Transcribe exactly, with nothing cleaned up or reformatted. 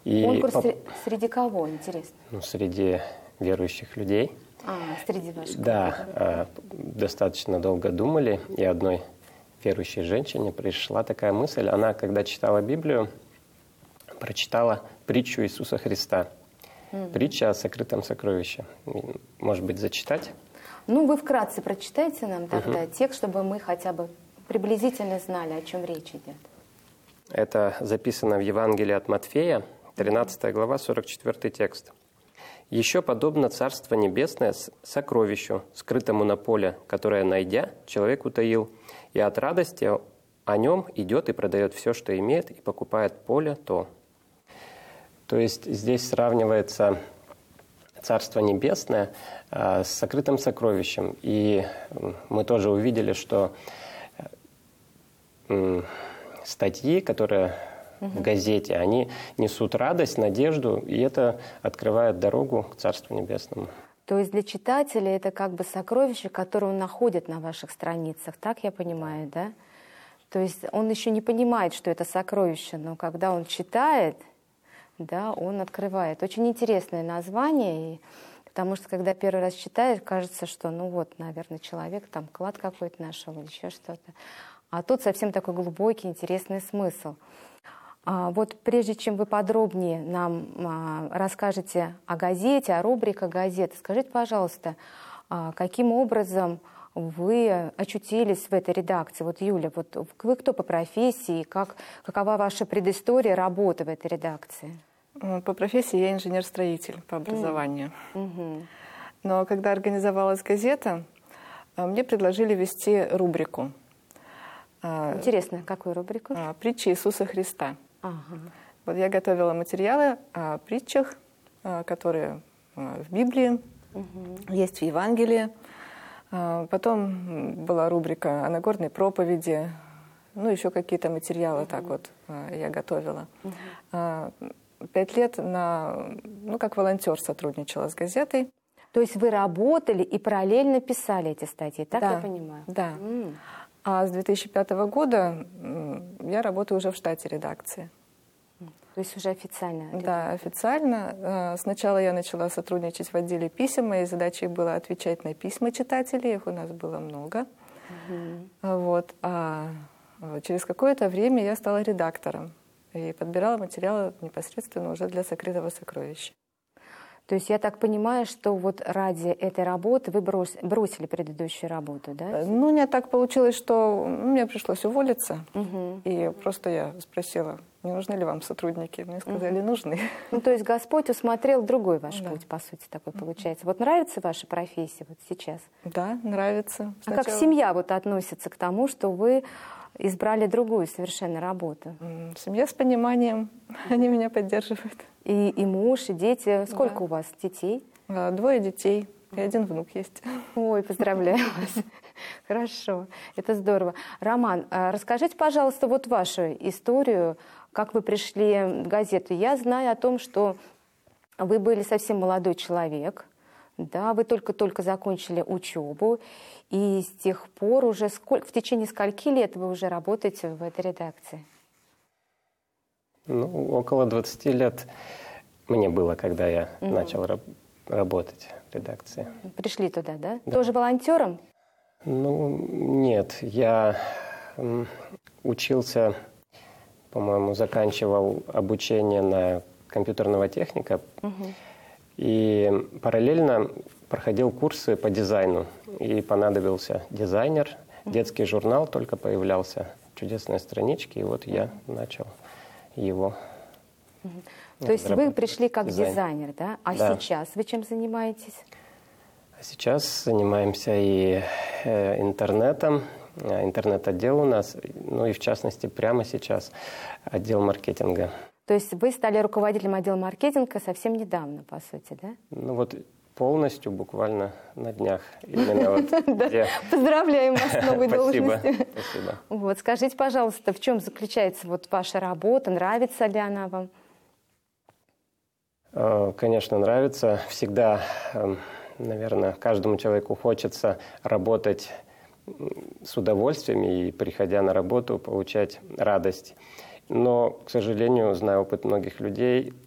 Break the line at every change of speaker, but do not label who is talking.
И
Конкурс
по...
среди кого, интересно?
Ну, среди верующих людей.
А, среди ваших.
Да, достаточно долго думали, и одной верующей женщине пришла такая мысль. Она, когда читала Библию, прочитала притчу Иисуса Христа. Mm-hmm. Притча о сокрытом сокровище. Может быть, зачитать?
Ну, вы вкратце прочитайте нам тогда
Mm-hmm.
текст, чтобы мы хотя бы приблизительно знали, о чем речь идет.
Это записано в Евангелии от Матфея, тринадцатая глава, сорок четвёртый текст. «Еще подобно Царство Небесное сокровищу, скрытому на поле, которое, найдя, человек утаил, и от радости о нем идет и продает все, что имеет, и покупает поле то». То есть здесь сравнивается Царство Небесное э, с сокрытым сокровищем. И мы тоже увидели, что э, статьи, которые в газете, они несут радость, надежду, и это открывает дорогу к Царству Небесному.
То есть для читателя это как бы сокровище, которое он находит на ваших страницах, так я понимаю, да? То есть он еще не понимает, что это сокровище, но когда он читает, да, он открывает. Очень интересное название, и, потому что когда первый раз читаешь, кажется, что ну вот, наверное, человек там клад какой-то нашел или еще что-то. А тут совсем такой глубокий, интересный смысл. А вот прежде чем вы подробнее нам а, расскажете о газете, о рубриках газеты, скажите, пожалуйста, а, каким образом вы очутились в этой редакции? Вот, Юля, вот вы кто по профессии, как, какова ваша предыстория работы в этой редакции?
По профессии я инженер-строитель по образованию.
Mm-hmm.
Но когда организовалась газета, мне предложили вести рубрику.
Интересно, какую рубрику?
«Притчи Иисуса Христа».
Ага.
Вот я готовила материалы о притчах, которые в Библии, угу. есть в Евангелии. Потом была рубрика о Нагорной проповеди, ну, еще какие-то материалы угу. так вот я готовила. Угу. Пять лет на, ну, как волонтер сотрудничала с газетой.
То есть вы работали и параллельно писали эти статьи, так
да,
я понимаю?
Да.
Mm.
А с две тысячи пятого года я работаю уже в штате редакции.
То есть уже официально? Редакция.
Да, официально. Сначала я начала сотрудничать в отделе писем. Моей задачей было отвечать на письма читателей. Их у нас было много. Угу. Вот. А через какое-то время я стала редактором и подбирала материалы непосредственно уже для «Сокрытого сокровища».
То есть я так понимаю, что вот ради этой работы вы бросили предыдущую работу, да?
Ну, не так получилось, что мне пришлось уволиться.
Угу.
И просто я спросила, не нужны ли вам сотрудники? Мне сказали, угу. нужны.
Ну, то есть Господь усмотрел другой ваш
да.
путь, по сути, такой получается. Вот нравится ваша профессия вот сейчас?
Да, нравится.
Сначала... А как семья вот относится к тому, что вы избрали другую совершенно работу?
Семья с пониманием, они меня поддерживают.
И, и муж, и дети. Сколько
да.
у вас детей?
Двое детей, и один внук есть.
Ой, поздравляю вас. Хорошо, это здорово. Роман, расскажите, пожалуйста, вот вашу историю, как вы пришли в газету. Я знаю о том, что вы были совсем молодой человек, да, вы только-только закончили учебу, и с тех пор уже сколько, в течение скольки лет вы уже работаете в этой редакции?
Ну, около двадцати лет мне было, когда я угу. начал раб- работать в редакции.
Пришли туда, да?
да?
Тоже волонтером?
Ну, нет. Я м, учился, по-моему, заканчивал обучение на компьютерного техника. Угу. И параллельно проходил курсы по дизайну. И понадобился дизайнер. Угу. Детский журнал только появлялся. Чудесные странички. И вот я начал его.
Угу. То есть вы пришли как
дизайн.
дизайнер, да? А
да.
сейчас вы чем занимаетесь?
Сейчас занимаемся и э, интернетом, интернет-отдел у нас, ну и в частности прямо сейчас отдел маркетинга.
То есть вы стали руководителем отдела маркетинга совсем недавно, по сути, да?
Ну вот полностью, буквально на днях. Именно вот где...
Поздравляем вас с новой должностью.
Спасибо.
Вот, скажите, пожалуйста, в чем заключается вот ваша работа, нравится ли она вам?
Конечно, нравится. Всегда, наверное, каждому человеку хочется работать с удовольствием и, приходя на работу, получать радость. Но, к сожалению, зная опыт многих людей,